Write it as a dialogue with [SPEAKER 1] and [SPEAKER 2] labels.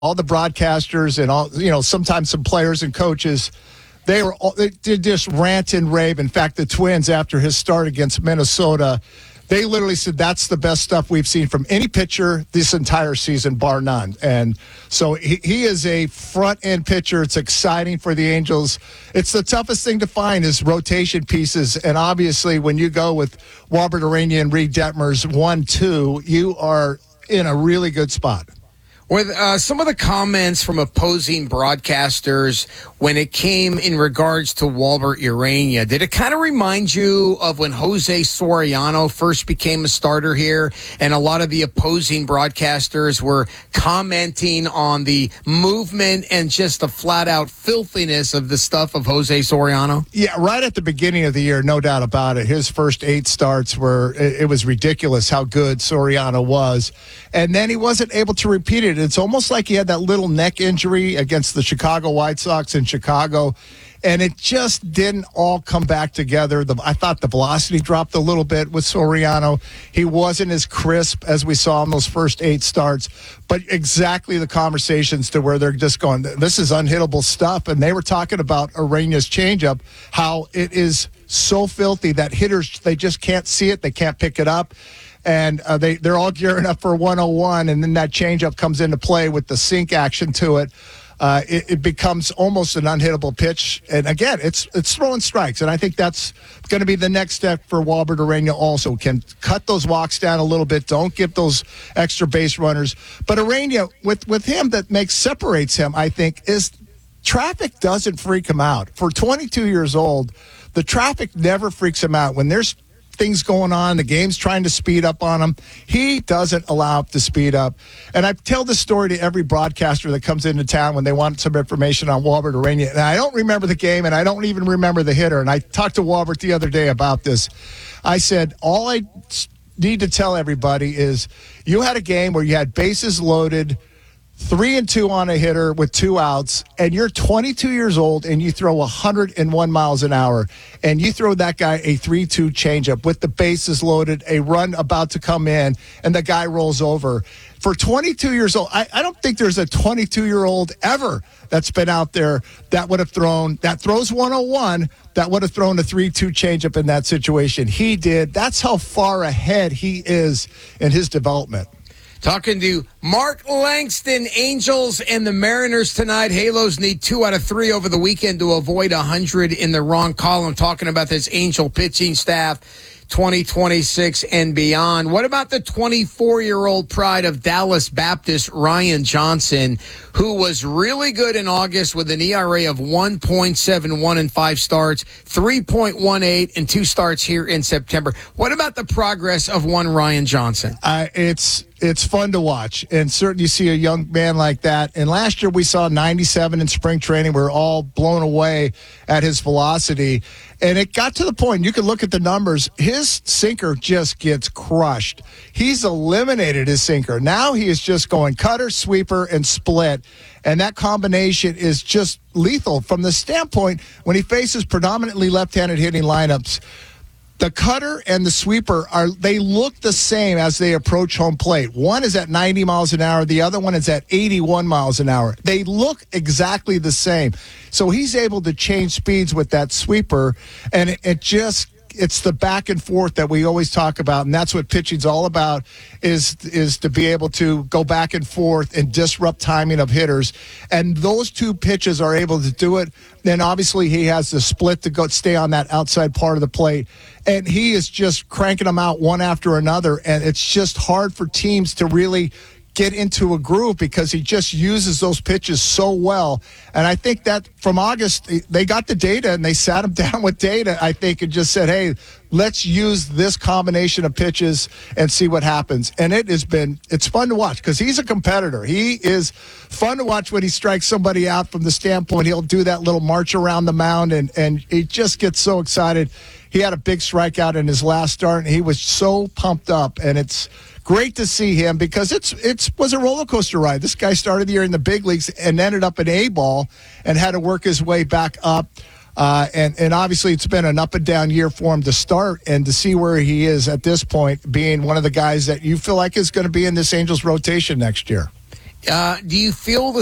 [SPEAKER 1] all the broadcasters and all, sometimes some players and coaches, they did just rant and rave. In fact, the Twins, after his start against Minnesota, they literally said that's the best stuff we've seen from any pitcher this entire season, bar none. And so he is a front-end pitcher. It's exciting for the Angels. It's the toughest thing to find is rotation pieces. And obviously, when you go with Robert Urania and Reed Detmers 1-2, you are in a really good spot.
[SPEAKER 2] With some of the comments from opposing broadcasters when it came in regards to Walbert Urania, did it kind of remind you of when Jose Soriano first became a starter here and a lot of the opposing broadcasters were commenting on the movement and just the flat-out filthiness of the stuff of Jose Soriano?
[SPEAKER 1] Yeah, right at the beginning of the year, no doubt about it. His first 8 starts it was ridiculous how good Soriano was. And then he wasn't able to repeat it. It's almost like he had that little neck injury against the Chicago White Sox in Chicago, and it just didn't all come back together. I thought the velocity dropped a little bit with Soriano. He wasn't as crisp as we saw in those first 8 starts, but exactly the conversations to where they're just going, this is unhittable stuff. And they were talking about Urania's changeup, how it is so filthy that hitters, they just can't see it, they can't pick it up. And they're all gearing up for 101, and then that changeup comes into play with the sink action to it. It becomes almost an unhittable pitch. And again, it's throwing strikes, and I think that's going to be the next step for Walbert Urania also. Can cut those walks down a little bit. Don't give those extra base runners. But Urania, with him, that separates him, I think, is traffic doesn't freak him out. For 22 years old, the traffic never freaks him out. When there's things going on, the game's trying to speed up on him, he doesn't allow it to speed up. And I tell this story to every broadcaster that comes into town when they want some information on Walbert Urania. And I don't remember the game, and I don't even remember the hitter. And I talked to Walbert the other day about this. I said, all I need to tell everybody is you had a game where you had bases loaded, 3-2 on a hitter with 2 outs, and you're 22 years old and you throw 101 miles an hour, and you throw that guy a 3-2 changeup with the bases loaded, a run about to come in, and the guy rolls over. For 22 years old, I don't think there's a 22-year-old ever that's been out there that would have that throws 101, that would have thrown a 3-2 changeup in that situation. He did. That's how far ahead he is in his development.
[SPEAKER 2] Talking to Mark Langston, Angels and the Mariners tonight. Halos need 2 out of 3 over the weekend to avoid 100 in the wrong column. Talking about this Angel pitching staff, 2026 and beyond. What about the 24-year-old pride of Dallas Baptist, Ryan Johnson, who was really good in August with an ERA of 1.71 in 5 starts, 3.18 in 2 starts here in September. What about the progress of one Ryan Johnson?
[SPEAKER 1] It's fun to watch, and certainly you see a young man like that. And last year we saw 97 in spring training. We were all blown away at his velocity. And it got to the point, you can look at the numbers, his sinker just gets crushed. He's eliminated his sinker. Now he is just going cutter, sweeper, and split. And that combination is just lethal from the standpoint when he faces predominantly left-handed hitting lineups. The cutter and the sweeper they look the same as they approach home plate. One is at 90 miles an hour. The other one is at 81 miles an hour. They look exactly the same. So he's able to change speeds with that sweeper, and it's the back and forth that we always talk about, and that's what pitching's all about, is to be able to go back and forth and disrupt timing of hitters. And those 2 pitches are able to do it. Then obviously he has the split to stay on that outside part of the plate. And he is just cranking them out one after another. And it's just hard for teams to really get into a groove because he just uses those pitches so well. And I think that from August, they got the data and they sat him down with data, I think, and just said, hey, let's use this combination of pitches and see what happens. And it's fun to watch because he's a competitor. He is fun to watch when he strikes somebody out from the standpoint. He'll do that little march around the mound, and he just gets so excited. He had a big strikeout in his last start, and he was so pumped up, and it's great to see him because it was a roller coaster ride. This guy started the year in the big leagues and ended up in A-ball and had to work his way back up. And obviously it's been an up and down year for him to start, and to see where he is at this point, being one of the guys that you feel like is going to be in this Angels rotation next year.
[SPEAKER 2] Do you feel the